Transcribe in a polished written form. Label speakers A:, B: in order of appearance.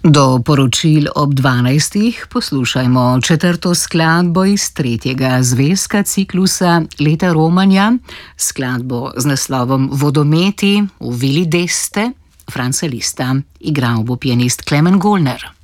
A: Do poročil ob 12. poslušajmo četrto skladbo iz tretjega zvezka ciklusa Leta romanja, skladbo z naslovom Vodometi v Vili d'Este, Franza Lista. Igral bo pianist Klemens Goldner.